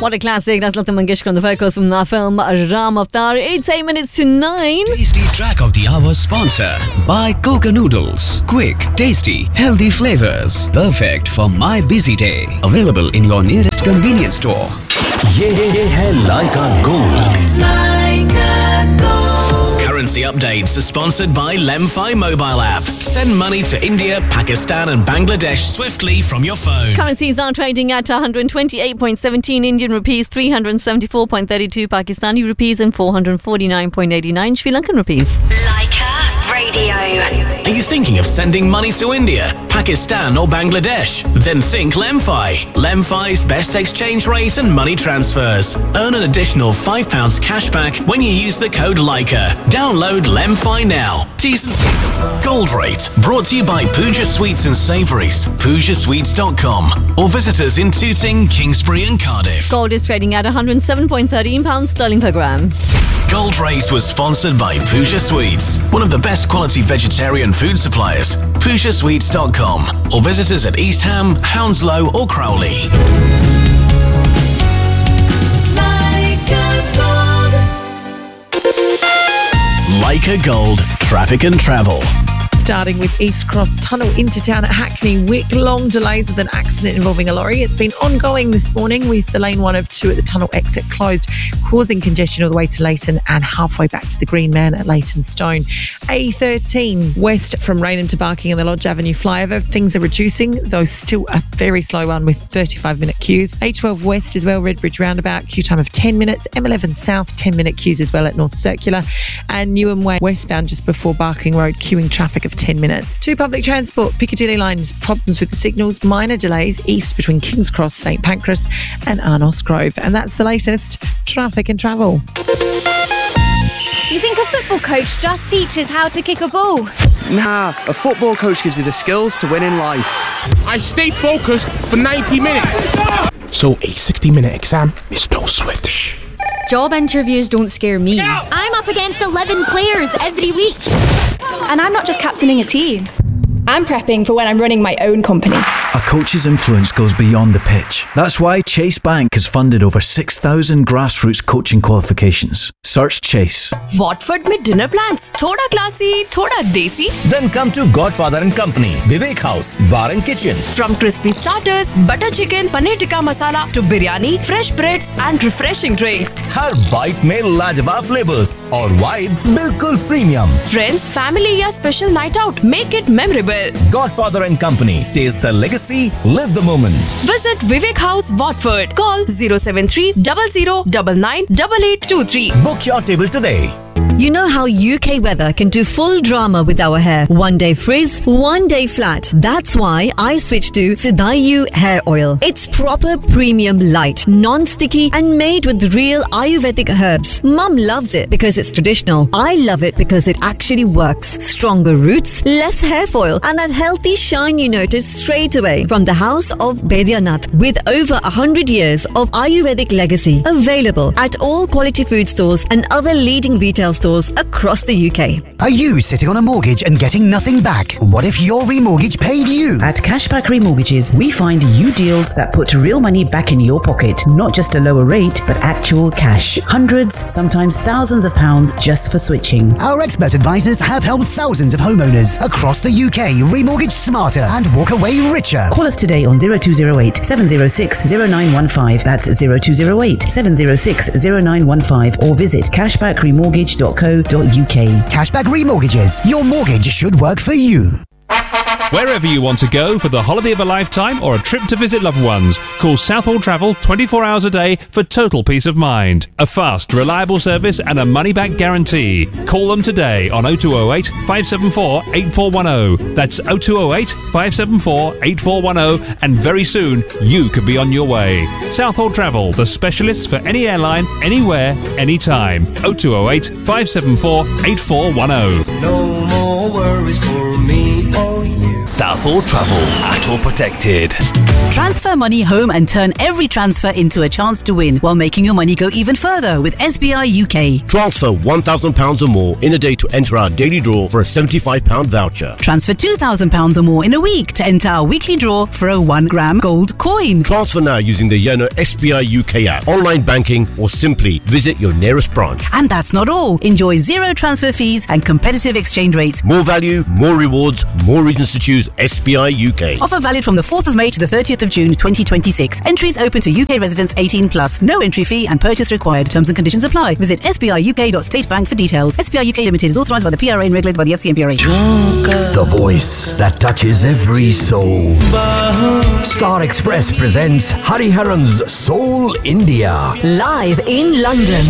What a classic. That's Lata Mangeshkar on the vocals from the film Ram Avatar. It's 8 minutes to 9. Tasty track of the hour sponsor by Coca Noodles. Quick, tasty, healthy flavors. Perfect for my busy day. Available in your nearest convenience store. ये है Laika Gold. Laika Gold. Currency updates are sponsored by Lemfi mobile app. Send money to India, Pakistan and Bangladesh swiftly from your phone. Currencies are trading at 128.17 Indian rupees, 374.32 Pakistani rupees and 449.89 Sri Lankan rupees. Laika Radio. Are you thinking of sending money to India, Pakistan or Bangladesh? Then think Lemfi. Lemfi's best exchange rate and money transfers. Earn an additional £5 cash back when you use the code Laika. Download Lemfi now. T's and C's apply. Gold Rate, brought to you by Pooja Sweets and Savouries, PoojaSweets.com, or visit us in Tooting, Kingsbury and Cardiff. Gold is trading at £107.13 sterling per gram. Gold Rate was sponsored by Pooja Sweets, one of the best quality vegetarian food suppliers. PoojaSweets.com, or visit us at East Ham, Hounslow or Crowley. Laika Gold, traffic and travel. Starting with East Cross Tunnel into town at Hackney Wick. Long delays with an accident involving a lorry. It's been ongoing this morning with the lane 1 of 2 at the tunnel exit closed, causing congestion all the way to Leighton and halfway back to the Green Man at Leytonstone. A13 west from Raynham to Barking and the Lodge Avenue flyover. Things are reducing, though still a very slow one with 35-minute queues. A12 west as well, Redbridge roundabout, queue time of 10 minutes. M11 south, 10-minute queues as well at North Circular. And Newham Way westbound just before Barking Road, queuing traffic of 10 minutes. To public transport, Piccadilly lines, problems with the signals, minor delays east between King's Cross, St Pancras and Arnos Grove. And that's the latest traffic and travel. You think a football coach just teaches how to kick a ball? Nah, a football coach gives you the skills to win in life. I stay focused for 90 minutes. So a 60-minute exam is no switch. Job interviews don't scare me. I'm up against 11 players every week. And I'm not just captaining a team. I'm prepping for when I'm running my own company. A coach's influence goes beyond the pitch. That's why Chase Bank has funded over 6,000 grassroots coaching qualifications. Search Chase. Watford में dinner plans. थोड़ा classy, थोड़ा desi. Then come to Godfather and Company, Vivek House, Bar and Kitchen. From crispy starters, butter chicken, paneer tikka masala to biryani, fresh breads and refreshing drinks. Her bite में लाजवाब flavors और vibe बिल्कुल premium. Friends, family या special night out, make it memorable. Godfather and Company. Taste the legacy, live the moment. Visit Vivek House, Watford. Call 073 00 99 8823. Book your table today. You know how UK weather can do full drama with our hair. One day frizz, one day flat. That's why I switched to Sidayu hair oil. It's proper premium light, non-sticky and made with real Ayurvedic herbs. Mum loves it because it's traditional. I love it because it actually works. Stronger roots, less hair foil and that healthy shine you notice straight away. From the house of Baidyanath with over 100 years of Ayurvedic legacy. Available at all quality food stores and other leading retail stores across the UK. Are you sitting on a mortgage and getting nothing back? What if your remortgage paid you? At Cashback Remortgages, we find you deals that put real money back in your pocket. Not just a lower rate, but actual cash. Hundreds, sometimes thousands of pounds just for switching. Our expert advisors have helped thousands of homeowners across the UK remortgage smarter and walk away richer. Call us today on 0208 706 0915. That's 0208 706 0915 or visit cashbackremortgage.co.uk. Cashback Remortgages. Your mortgage should work for you. Wherever you want to go for the holiday of a lifetime or a trip to visit loved ones, call Southall Travel 24 hours a day for total peace of mind. A fast, reliable service and a money-back guarantee. Call them today on 0208 574 8410. That's 0208 574 8410 and very soon you could be on your way. Southall Travel, the specialists for any airline, anywhere, anytime. 0208 574 8410. No more worries for me or you. Southall Travel. ATOL protected. Transfer money home and turn every transfer into a chance to win while making your money go even further with SBI UK. Transfer £1,000 or more in a day to enter our daily draw for a £75 voucher. Transfer £2,000 or more in a week to enter our weekly draw for a 1 gram gold coin. Transfer now using the Yono SBI UK app, online banking, or simply visit your nearest branch. And that's not all. Enjoy zero transfer fees and competitive exchange rates. More value, more rewards, more reasons to choose SBI UK. Offer valid from the 4th of May to the 30th of June 2026. Entries open to UK residents 18 plus. No entry fee and purchase required. Terms and conditions apply. Visit sbiuk.statebank for details. SBI UK Limited is authorised by the PRA and regulated by the FCMPRA. The voice that touches every soul. Star Express presents Hariharan's Soul India. Live in London.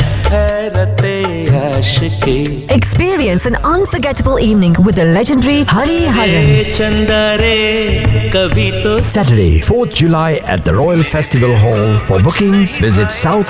Experience an unforgettable evening with the legendary Hariharan. Saturday, 4th July at the Royal Festival Hall. For bookings, visit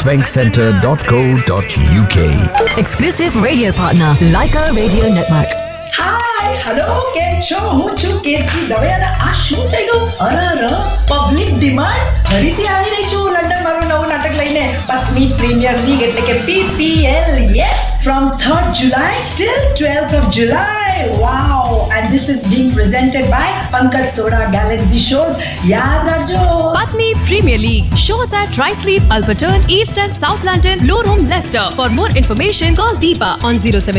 southbankcentre.co.uk. Exclusive radio partner, Leica Radio Network. Hi, hello, કેમ છો? હું છું કેતકી દવેયાના. આ શું થઈ ગયું? અરે public demand ફરીથી આવી રહી છું લંડન મારું નવું નાટક લઈને પત્ની પ્રીમિયર લીગ એટલે કે PPL. Yes, from 3rd July till 12th of July. Wow, and this is being presented by Pankaj Soda Galaxy Shows. याद रखो. Patni Premier League shows at Ruislip, Alperton, East and South London, Lorem, Leicester. For more information, call Deepa on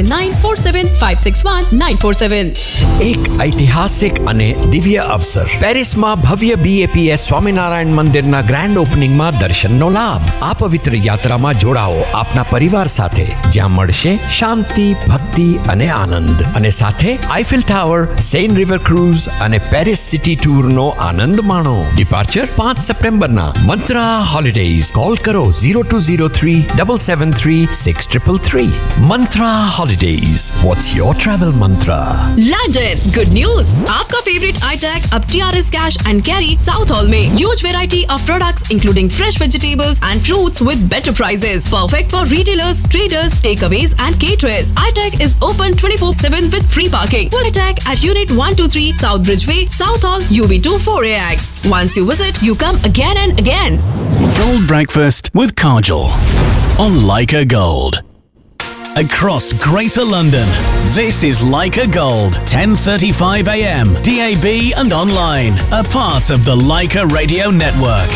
07947561947. એક ઐતિહાસિક અને દિવ્ય અવસર. પેરિસમાં ભવ્ય BAPS Swaminarayan મંદિરના ગ્રાન્ડ ઓપનિંગમાં દર્શનનો લાભ. આ પવિત્ર યાત્રામાં જોડાઓ આપના પરિવાર સાથે, જ્યાં મળશે શાંતિ, ભક્તિ અને આનંદ. અને સાથે Eiffel tower, Sen river cruise અને પેરિસ સિટી ટૂરનો આનંદ માણો. ડિપાર્ચર 5 સપ્ટેમ્બરના. મંત્રા હોલિડેઝ. કોલ કરો 0203 773 6333. Mantra Holidays. What's your travel mantra? London, good news! आपका favorite iTag अब TRS Cash and Carry South Hall में huge variety of products including fresh vegetables and fruits with better prices. Perfect for retailers, traders, takeaways and caterers. iTag is open 24/7 with free parking. Full iTag at Unit 123 South Bridgeway, South Hall, UB2 4AX. Once you visit, you come again and again. Gold breakfast with Kajal on Leica Gold. Across Greater London, this is Leica Gold, 10:35 a.m. DAB and online, a part of the Leica Radio Network.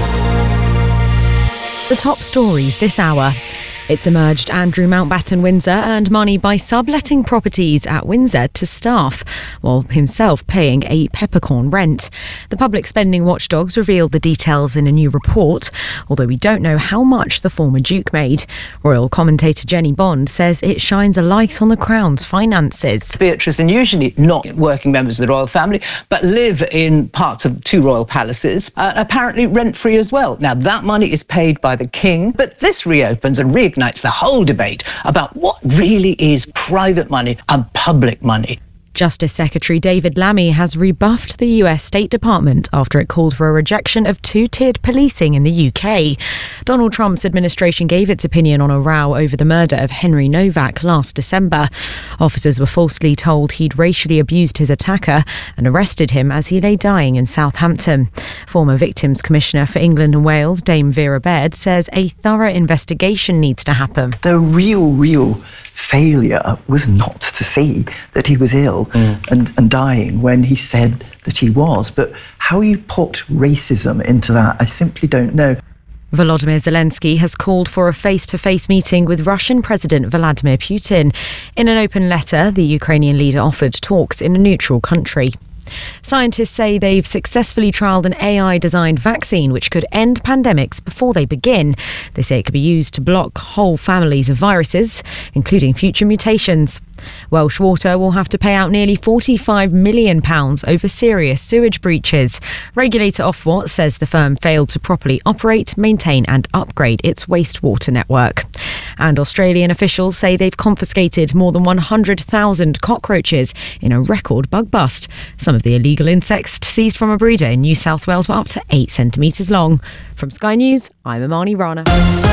The top stories this hour. It's emerged Andrew Mountbatten Windsor earned money by subletting properties at Windsor to staff, while himself paying a peppercorn rent. The public spending watchdogs revealed the details in a new report, although we don't know how much the former Duke made. Royal commentator Jenny Bond says it shines a light on the Crown's finances. Beatrice, and usually not working members of the royal family, but live in parts of 2 royal palaces, apparently rent-free as well. Now, that money is paid by the King, but this reopens and reignites the whole debate about what really is private money and public money. Justice Secretary David Lammy has rebuffed the US State Department after it called for a rejection of 2-tiered policing in the UK. Donald Trump's administration gave its opinion on a row over the murder of Henry Novak last December. Officers were falsely told he'd racially abused his attacker and arrested him as he lay dying in Southampton. Former Victims Commissioner for England and Wales, Dame Vera Baird, says a thorough investigation needs to happen. The real failure was not to see that he was ill and dying when he said that he was. But how you put racism into that, I simply don't know. Volodymyr Zelensky has called for a face-to-face meeting with Russian President Vladimir Putin. In an open letter, the Ukrainian leader offered talks in a neutral country. Scientists say they've successfully trialled an AI-designed vaccine which could end pandemics before they begin. They say it could be used to block whole families of viruses, including future mutations. Welsh Water will have to pay out nearly £45 million over serious sewage breaches. Regulator Ofwat says the firm failed to properly operate, maintain and upgrade its wastewater network. And Australian officials say they've confiscated more than 100,000 cockroaches in a record bug bust. Some of the illegal insects seized from a breeder in New South Wales were up to 8 centimetres long. From Sky News, I'm Amani Rana.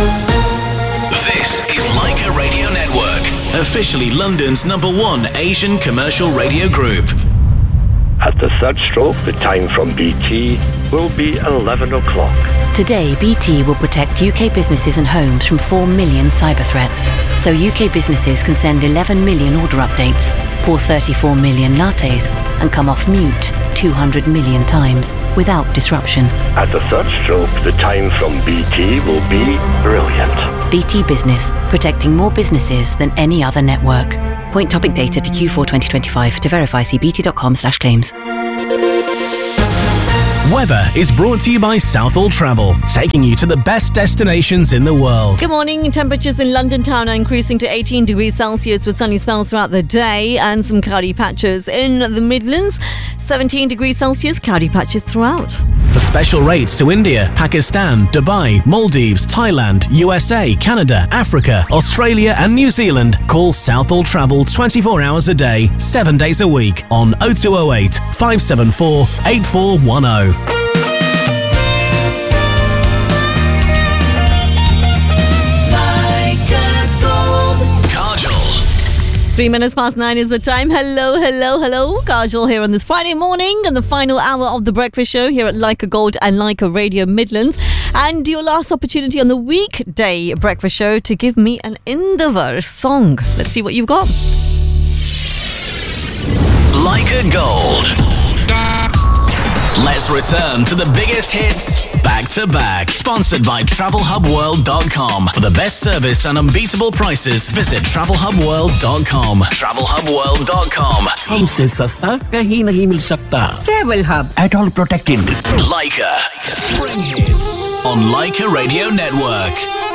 This is Leica Radio Network, officially London's #1 Asian commercial radio group. At the third stroke, the time from BT will be 11 o'clock. Today, BT will protect UK businesses and homes from 4 million cyber threats. So UK businesses can send 11 million order updates, pour 34 million lattes, and come off mute 200 million times without disruption. At the third stroke, the time from BT will be brilliant. BT Business, protecting more businesses than any other network. Point topic data to Q4 2025. To verify, see bt.com/claims. Weather is brought to you by Southall Travel, taking you to the best destinations in the world. Good morning. Temperatures in London town are increasing to 18 degrees Celsius with sunny spells throughout the day and some cloudy patches in the Midlands. 17 degrees Celsius, cloudy patches throughout. For special rates to India, Pakistan, Dubai, Maldives, Thailand, USA, Canada, Africa, Australia and New Zealand, call Southall Travel 24 hours a day, 7 days a week on 0208 574 8410. 3 minutes past 9 is the time. Hello. Kajal here on this Friday morning and the final hour of the breakfast show here at Leica Gold and Leica Radio Midlands. And your last opportunity on the weekday breakfast show to give me an In the Verse song. Let's see what you've got. Leica Gold. Let's return to the biggest hits back to back. Sponsored by TravelHubWorld.com. For the best service and unbeatable prices, visit TravelHubWorld.com. TravelHubWorld.com. हमसे सस्ता कहीं नहीं मिल सकता. Travel Hub. At all protected. Leica. Spring hits on Leica Radio Network.